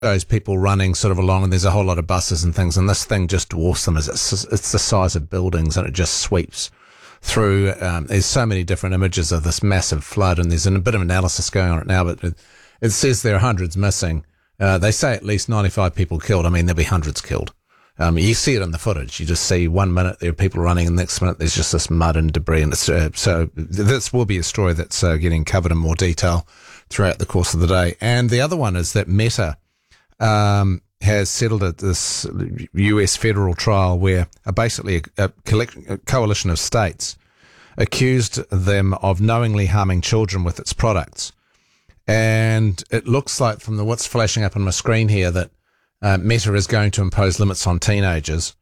those people running sort of along, and there's a whole lot of buses and things, and this thing just dwarfs them. It's the size of buildings, and it just sweeps through. There's so many different images of this massive flood, and there's a bit of analysis going on it now, but it says there are hundreds missing. They say at least 95 people killed. I mean, there'll be hundreds killed. You see it in the footage. You just see 1 minute there are people running, and the next minute there's just this mud and debris. And so this will be a story that's getting covered in more detail throughout the course of the day. And the other one is that Meta has settled at this US federal trial where basically a coalition of states accused them of knowingly harming children with its products. And it looks like from what's flashing up on my screen here that Meta is going to impose limits on teenagers.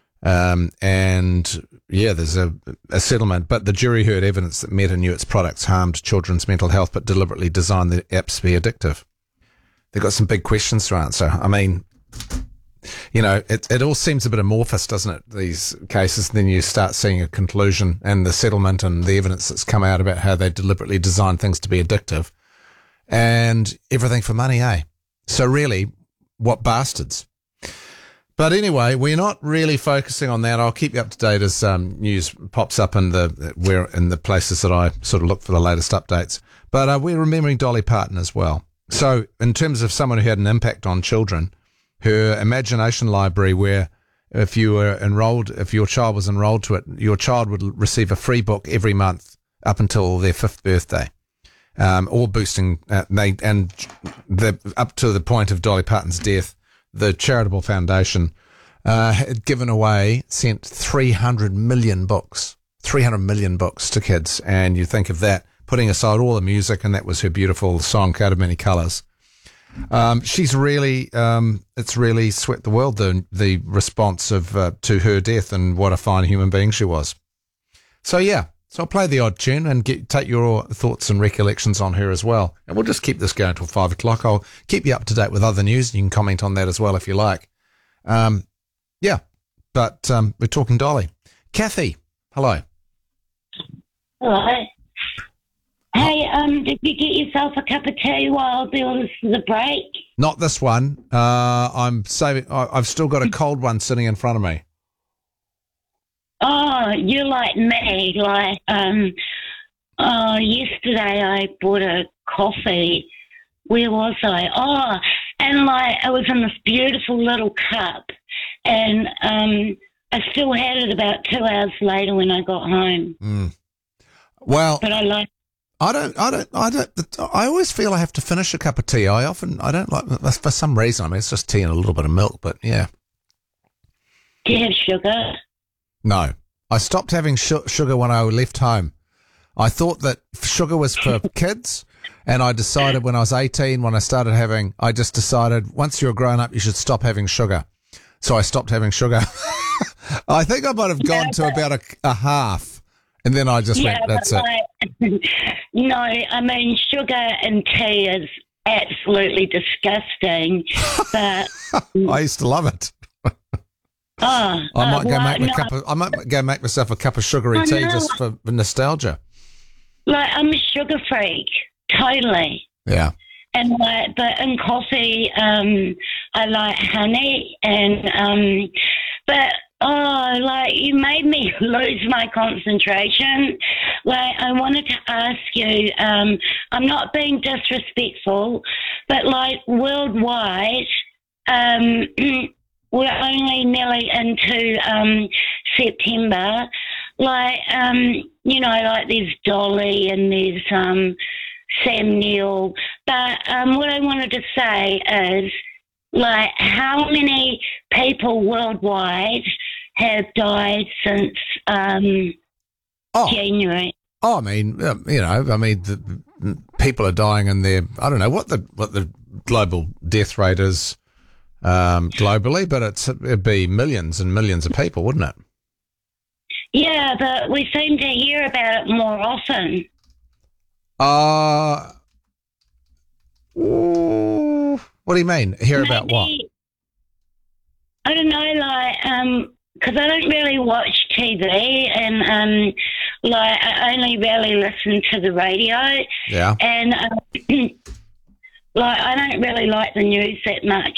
And yeah, there's a settlement, but the jury heard evidence that Meta knew its products harmed children's mental health, but deliberately designed the apps to be addictive. They've got some big questions to answer. I mean, you know, it all seems a bit amorphous, doesn't it, these cases? Then you start seeing a conclusion and the settlement and the evidence that's come out about how they deliberately designed things to be addictive and everything for money, eh? So really, what bastards? But anyway, we're not really focusing on that. I'll keep you up to date as news pops up in the places that I sort of look for the latest updates. But we're remembering Dolly Parton as well. So in terms of someone who had an impact on children, her imagination library, where if your child was enrolled to it, your child would receive a free book every month up until their 5th birthday. All boosting, up to the point of Dolly Parton's death, the charitable foundation had sent 300 million books to kids. And you think of that, putting aside all the music, and that was her beautiful song, Coat of Many Colours. She's really, it's really swept the world, the response to her death, and what a fine human being she was. So yeah. So I'll play the odd tune and take your thoughts and recollections on her as well. And we'll just keep this going till 5 o'clock. I'll keep you up to date with other news. You can comment on that as well if you like. We're talking Dolly. Kathy, hello. Hello. Hey, did you get yourself a cup of tea while there was the break? Not this one. I'm saving. I've still got a cold one sitting in front of me. Oh, you're like me. Yesterday I bought a coffee. Where was I? Oh, and it was in this beautiful little cup, and I still had it about 2 hours later when I got home. Mm. Well, but I always feel I have to finish a cup of tea. I don't like, for some reason. I mean, it's just tea and a little bit of milk, but yeah. Do you have sugar? No, I stopped having sugar when I left home. I thought that sugar was for kids, and I decided when I was 18, when I started having, I just decided once you're grown up, you should stop having sugar. So I stopped having sugar. I think I might have gone to about a half, and then I just went, that's it. No, I mean, sugar and tea is absolutely disgusting, but I used to love it. I might go make myself a cup of sugary tea just for nostalgia. I'm a sugar freak, totally. Yeah. And but in coffee, I like honey, and you made me lose my concentration. I wanted to ask you, I'm not being disrespectful, but worldwide, we're only nearly into September. There's Dolly and there's Sam Neill. But what I wanted to say is, how many people worldwide have died since January? Oh, I mean, people are dying in their, I don't know what the global death rate is globally, but it'd be millions and millions of people, wouldn't it? Yeah, but we seem to hear about it more often. What do you mean? Hear about what? I don't know, because I don't really watch TV, and I only really listen to the radio. Yeah. And like, I don't really like the news that much.